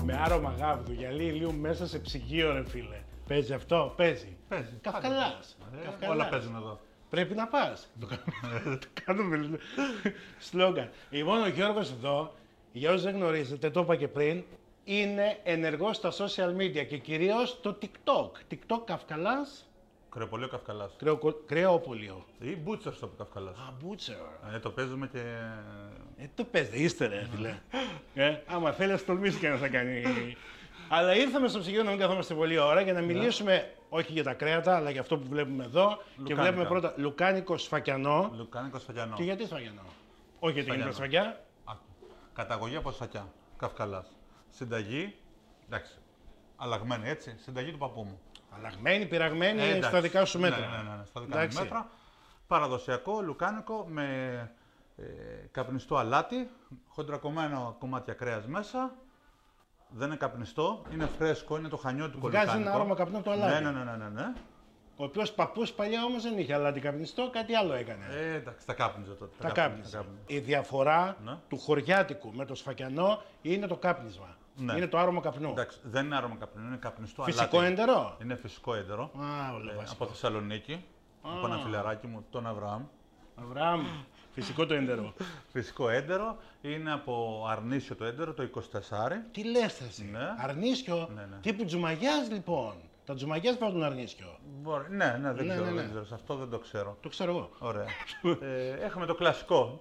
με άρωμα γάβδου, γυαλί ηλίου μέσα σε ψυγείο, ρε φίλε. Παίζει αυτό, παίζει. Παίζει. Καυκαλάς. Όλα παίζουν εδώ. Πρέπει να πας. Το κάνουμε σλόγγαν. Λοιπόν, ο Γιώργος εδώ, για όσους δεν γνωρίζετε, το είπα και πριν, είναι ενεργός στα social media και κυρίως το TikTok. TikTok Καυκαλάς. Κρεοπολείο Καυκαλάς. Κρεοπολείο. Ή Butcher στο Καυκαλάς. Α, Butcher. Το παίζουμε και. Το παίζετε, είστε ρε φίλε. Άμα θέλει, ας τολμήσει και να θα κάνει. Αλλά ήρθαμε στο ψυγείο να μην καθόμαστε πολύ ώρα για να μιλήσουμε όχι για τα κρέατα, αλλά για αυτό που βλέπουμε εδώ. Και βλέπουμε πρώτα λουκάνικο σφακιανό. Λουκάνικο σφακιανό. Και γιατί σφακιανό? Όχι γιατί είναι σφακιά. Καταγωγή από Σφακιά. Καυκαλάς. Συνταγή. Εντάξει. Αλλαγμένη έτσι. Συνταγή του παππού μου. Αλλαγμένη, πειραγμένη στα δικά σου μέτρα. Ναι, στα δικά μου μέτρα. Παραδοσιακό λουκάνικο με καπνιστό αλάτι, χοντρακομμένο κομμάτια κρέας μέσα. Δεν είναι καπνιστό, είναι φρέσκο, είναι το χανιώτικο λουκάνικο. Βγάζει ένα άρωμα καπνό από το αλάτι. Ναι. Ο οποίος παππούς παλιά όμως δεν είχε αλάτι καπνιστό, κάτι άλλο έκανε. Εντάξει, τα κάπνιζε τότε. Τα κάπνιζε. Η διαφορά του χωριάτικου με το σφακιανό είναι το κάπνισμα. Ναι. Είναι το άρωμα καπνού. Εντάξει, δεν είναι άρωμα καπνού, είναι καπνιστό φυσικό αλάτι. έντερο. Είναι φυσικό έντερο. Από Θεσσαλονίκη. Από ένα φιλαράκι μου, τον Αβραάμ. Αβραάμ, φυσικό το έντερο. Φυσικό έντερο, είναι από Αρνίσιο το έντερο, το 24. Τι λες εσύ, Αρνίσιο, τύπου Τζουμαγιάς λοιπόν. Τα Τζουμαγιάς βάζουν Αρνίσιο. Ναι, δεν ξέρω, σε αυτό δεν το ξέρω. Το ξέρω εγώ. Ωραία. Έχουμε το κλασικό,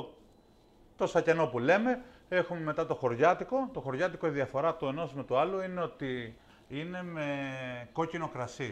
το σφακιανό που λέμε. Έχουμε μετά το χωριάτικο. Το χωριάτικο, η διαφορά του ενός με το άλλο είναι ότι είναι με κόκκινο κρασί.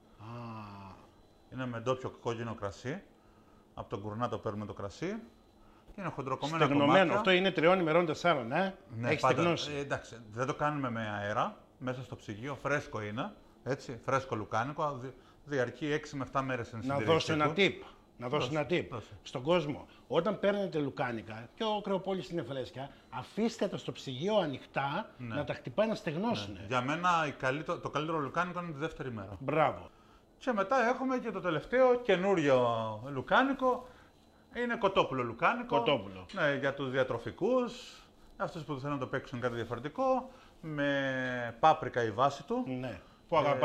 Είναι με ντόπιο κόκκινο κρασί. Από τον κουρνά το παίρνουμε το κρασί. Και είναι χοντροκομμένο κομμάτια. Αυτό είναι 3 ημερών 4, ναι. Έχει στεγνώσει. Εντάξει, δεν το κάνουμε με αέρα. Μέσα στο ψυγείο, φρέσκο είναι. Έτσι, φρέσκο λουκάνικο. Διαρκεί 6 με 7 μέρες στην συντηρήση. Να δώσω ένα tip στον κόσμο. Όταν παίρνετε λουκάνικα, και ο Κρεοπόλης είναι φρέσκια, αφήστε τα στο ψυγείο ανοιχτά να τα χτυπάει να στεγνώσουν. Ναι. Για μένα το καλύτερο λουκάνικο είναι τη δεύτερη μέρα. Μπράβο. Και μετά έχουμε και το τελευταίο καινούριο λουκάνικο. Είναι κοτόπουλο λουκάνικο. Κοτόπουλο. Ναι, για τους διατροφικούς, αυτούς που θέλουν να το παίξουν κάτι διαφορετικό, με πάπρικα η βάση του. Ναι. Που αγαπάει